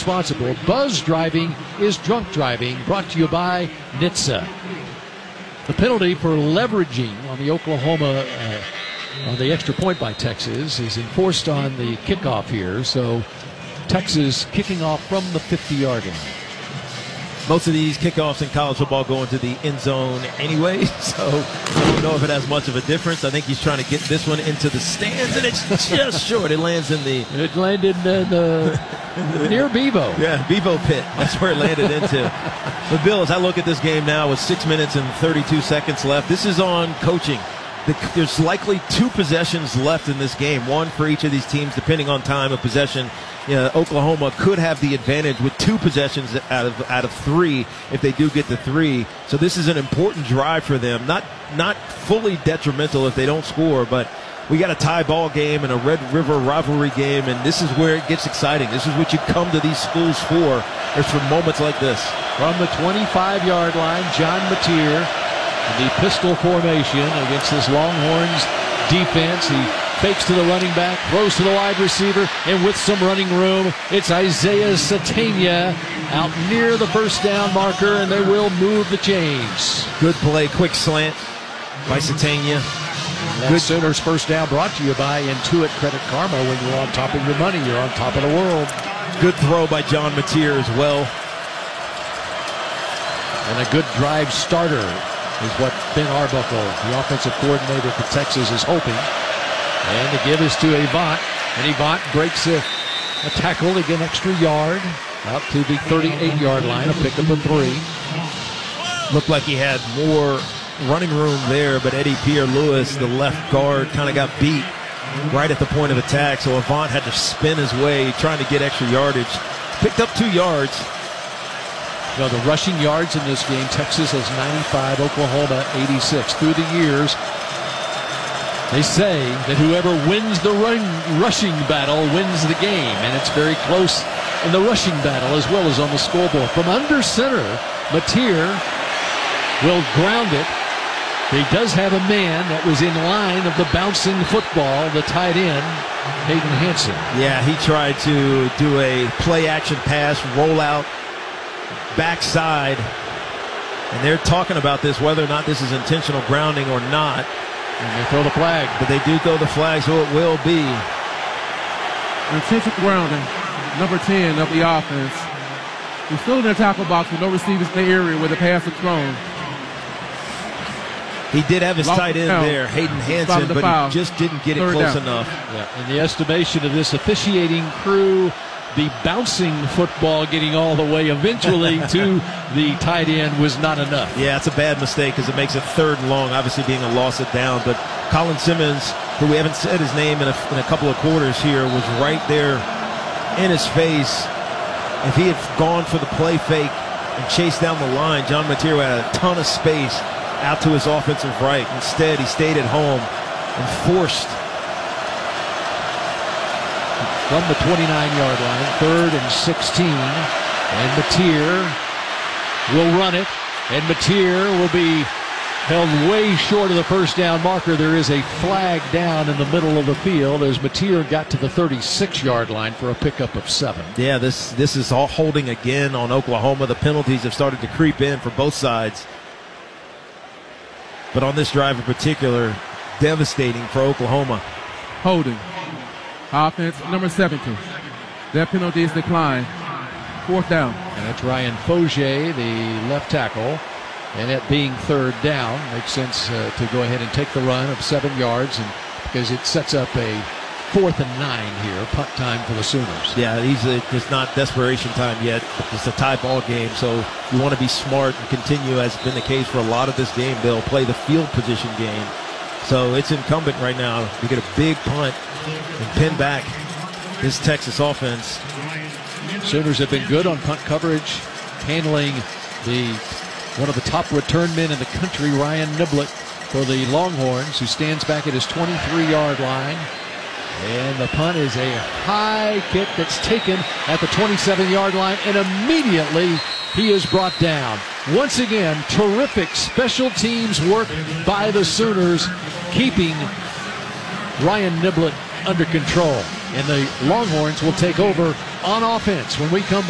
responsible. Buzz driving is drunk driving. Brought to you by NHTSA. The penalty for leveraging on the Oklahoma on the extra point by Texas is enforced on the kickoff here. So Texas kicking off from the 50-yard line. Most of these kickoffs in college football go into the end zone anyway, so I don't know if it has much of a difference. I think he's trying to get this one into the stands, and it's just short. It lands in the... It landed near Bevo. Yeah, Bevo pit. That's where it landed into. But, Bill, as I look at this game now with 6 minutes and 32 seconds left, this is on coaching. There's likely 2 possessions left in this game, one for each of these teams, depending on time of possession. Oklahoma could have the advantage with 2 possessions out of 3 if they do get to 3. So this is an important drive for them. Not fully detrimental if they don't score, but we got a tie ball game and a Red River rivalry game, and this is where it gets exciting. This is what you come to these schools for. It's for moments like this. From the 25-yard line, John Mateer in the pistol formation against this Longhorns defense. He fakes to the running back, throws to the wide receiver, and with some running room, it's Isaiah Satania out near the first down marker, and they will move the chains. Good play, quick slant by Satania. Good Sooners first down brought to you by Intuit Credit Karma. When you're on top of your money, you're on top of the world. Good throw by John Mateer as well. And a good drive starter is what Ben Arbuckle, the offensive coordinator for Texas, is hoping. And the give is to Avant. And Avant breaks a tackle to get an extra yard out to the 38-yard line, a pickup of 3. Looked like he had more running room there, but Eddie Pierre-Louis, the left guard, kind of got beat right at the point of attack. So Avant had to spin his way, trying to get extra yardage. Picked up 2 yards. You know, the rushing yards in this game, Texas has 95, Oklahoma 86. Through the years, they say that whoever wins the rushing battle wins the game, and it's very close in the rushing battle as well as on the scoreboard. From under center, Mateer will ground it. He does have a man that was in line of the bouncing football, the tight end, Hayden Hansen. Yeah, he tried to do a play-action pass, roll out, backside, and they're talking about this, whether or not this is intentional grounding or not. And they throw the flag. But they do throw the flag, so it will be. Intentional grounding, number 10 of the offense. He's still in their tackle box with no receivers in the area where the pass is thrown. He did have his tight end there, Hayden Hansen, but he just didn't get it close enough. Yeah, in the estimation of this officiating crew, the bouncing football getting all the way eventually to the tight end was not enough. Yeah, it's a bad mistake because it makes it 3rd and long, obviously being a loss of down. But Colin Simmons, who we haven't said his name in a couple of quarters here, was right there in his face. If he had gone for the play fake and chased down the line, John Mateer had a ton of space out to his offensive right. Instead, he stayed at home and forced. From the 29-yard line, 3rd and 16, and Mateer will run it, and Mateer will be held way short of the first down marker. There is a flag down in the middle of the field as Mateer got to the 36-yard line for a pickup of 7. Yeah, this is all holding again on Oklahoma. The penalties have started to creep in for both sides. But on this drive in particular, devastating for Oklahoma. Holding. Offense, number 70. That penalty is declined. 4th down. And that's Ryan Fogier, the left tackle. And it being 3rd down, makes sense to go ahead and take the run of 7 yards, and because it sets up a 4th and 9 here, punt time for the Sooners. Yeah, it's not desperation time yet. It's a tie ball game, so you want to be smart and continue, as has been the case for a lot of this game, Bill, play the field position game. So it's incumbent right now to get a big punt and pin back this Texas offense. Sooners have been good on punt coverage, handling one of the top return men in the country, Ryan Niblett, for the Longhorns, who stands back at his 23-yard line. And the punt is a high kick that's taken at the 27-yard line, and immediately he is brought down. Once again, terrific special teams work by the Sooners, keeping Ryan Niblett under control. And the Longhorns will take over on offense when we come back.